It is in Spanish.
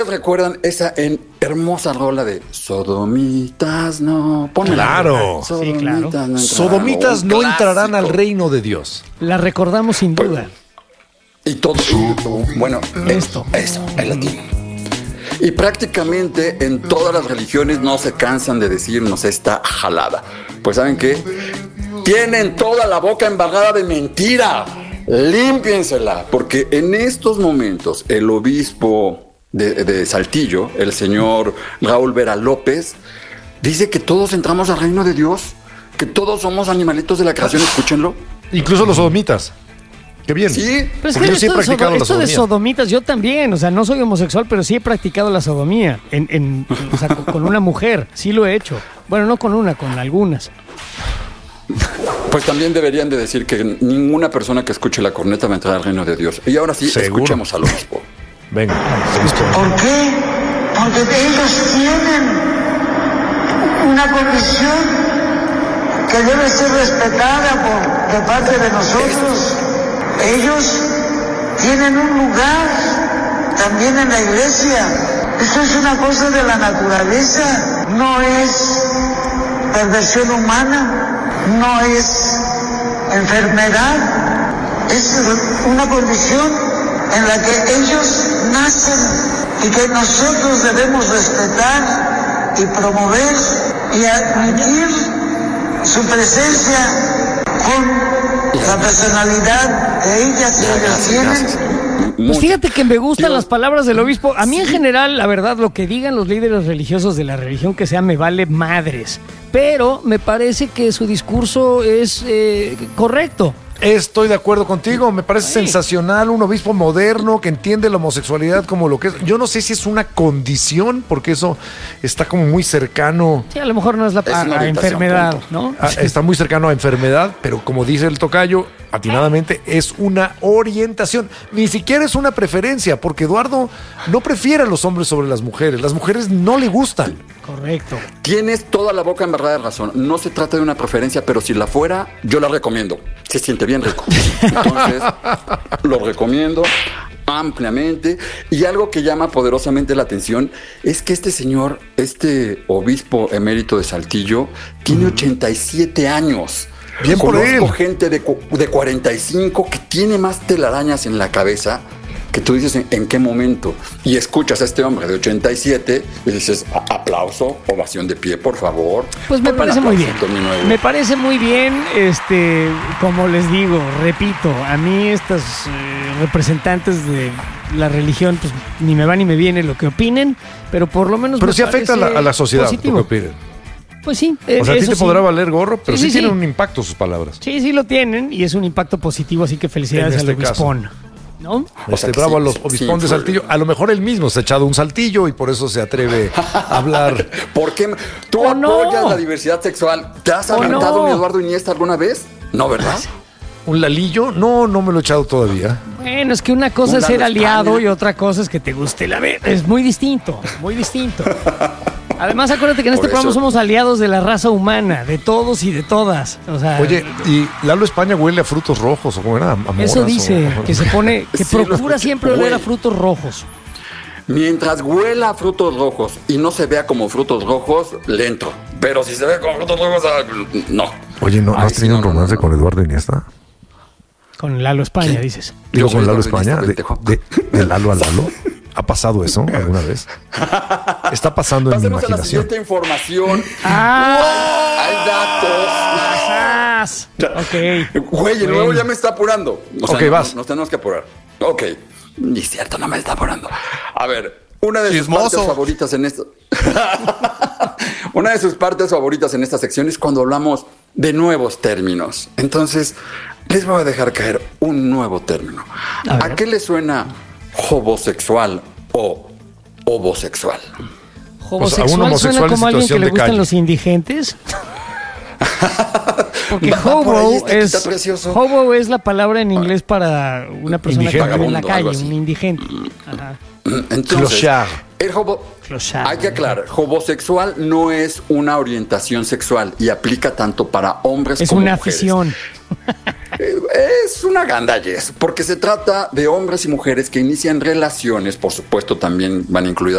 recuerdan esa hermosa rola de Sodomitas no? Pónmela. Claro. Sodomitas no entrarán. Sodomitas no entrarán al reino de Dios. La recordamos sin duda. Y todo. Bueno, eso, el latín. Y prácticamente en todas las religiones no se cansan de decirnos esta jalada. Pues ¿saben qué? Tienen toda la boca embarrada de mentira. Límpiensela. Porque en estos momentos el obispo de Saltillo, el señor Raúl Vera López, dice que todos entramos al reino de Dios, que todos somos animalitos de la creación. Escúchenlo. Incluso los sodomitas. Qué bien. Sí. Pero es porque que yo sí he practicado la esto de sodomía. sodomitas, yo también, o sea, no soy homosexual, pero sí he practicado la sodomía o sea, con una mujer, sí lo he hecho. Bueno, no con una, con algunas. Pues también deberían de decir que ninguna persona que escuche la corneta va a entrar al reino de Dios. Y ahora sí, ¿Seguro? escuchemos al obispo. Venga. ¿Por qué? Porque ellos tienen una condición que debe ser respetada de parte de nosotros. Ellos tienen un lugar también en la iglesia. Esto es una cosa de la naturaleza, no es perversión humana, no es enfermedad, es una condición en la que ellos nacen y que nosotros debemos respetar y promover y admitir su presencia con la personalidad de ellas y ellos tienen. Pues fíjate que me gustan las palabras del obispo. A mí en general, la verdad, lo que digan los líderes religiosos de la religión que sea me vale madres. Pero me parece que su discurso es correcto. Estoy de acuerdo contigo, me parece sensacional, un obispo moderno que entiende la homosexualidad como lo que es. Yo no sé si es una condición, porque eso está como muy cercano. Sí, a lo mejor no es la enfermedad, ¿no? Está muy cercano a enfermedad, pero como dice el tocayo, atinadamente es una orientación. Ni siquiera es una preferencia, porque Eduardo no prefiere a los hombres sobre las mujeres no le gustan. Correcto. Tienes toda la boca embarrada de razón. No se trata de una preferencia, pero si la fuera, yo la recomiendo. Se siente bien rico. Entonces, lo recomiendo ampliamente. Y algo que llama poderosamente la atención es que este señor, este obispo emérito de Saltillo, tiene 87 años. Bien por él. Conozco gente de 45 que tiene más telarañas en la cabeza que tú dices en qué momento. Y escuchas a este hombre de 87 y dices, aplauso, ovación de pie, por favor. Pues me Ponle parece un muy bien. aplausito, mi nuevo. Me parece muy bien, como les digo, repito, a mí estas representantes de la religión, pues ni me va ni me viene lo que opinen, pero por lo menos Pero sí afecta a la sociedad positivo. lo que opinen. Pues sí. O sea, a ti eso te sí. podrá valer gorro, pero Sí, sí sí, tienen sí. un impacto sus palabras. Sí lo tienen y es un impacto positivo, así que felicidades En este al obispón. ¿No? O sea que bravo sí, a los sí, obispón de fue- Saltillo. A lo mejor él mismo se ha echado un saltillo y por eso se atreve a hablar. ¿Por qué? ¿Tú ¿O no? apoyas la diversidad sexual? ¿Te has ¿O aventado no? mi Eduardo Iniesta alguna vez? No, ¿verdad? ¿Un lalillo? No me lo he echado todavía. Bueno, es que una cosa Un es ser Lalo aliado España. y otra cosa es que te guste la ver. Es muy distinto, muy distinto. Además, acuérdate que en Por este programa eso- somos aliados de la raza humana, de todos y de todas. O sea, Oye, ¿y Lalo España huele a frutos rojos o cómo era? ¿A moras eso dice, o- que se pone, que Sí, lo procura escuché. siempre oler a Güey. frutos rojos. Mientras huela a frutos rojos y no se vea como frutos rojos, le entro. Pero si se ve como frutos rojos, no. Oye, ¿no Ay, has sí, tenido un no, no, romance no. con Eduardo Iniesta? Con Lalo España, ¿Qué? dices. Digo, Yo soy con Lalo Eduardo España, Iniesta, pendejo. de Lalo a Lalo. ¿Ha pasado eso alguna vez? Está pasando en mi Pasemos a la imaginación. siguiente información. ¡Ah! Hay datos. Ok. Güey, el nuevo Bueno. ya me está apurando. O sea, Ok, vas. Nos tenemos que apurar. Ok. Ni es cierto, no me está apurando. A ver, una de sus Chismoso. partes favoritas en esto. Una de sus partes favoritas en esta sección es cuando hablamos de nuevos términos. Entonces, les voy a dejar caer un nuevo término. ¿A qué le suena homosexual o homosexual? ¿Homosexual un homosexual suena en como alguien que situación le de gustan calle. los indigentes? Porque Va por ahí, hobo está es precioso. hobo es la palabra en inglés para una persona que Indigente. vive en la Vagabundo, calle, algo así. un indigente. Ajá. Entonces, Clochard. el Clochard. hay que aclarar, homosexual no es una orientación sexual y aplica tanto para hombres Es como una mujeres. afición. Es una gandallez, porque se trata de hombres y mujeres que inician relaciones, por supuesto también van incluidas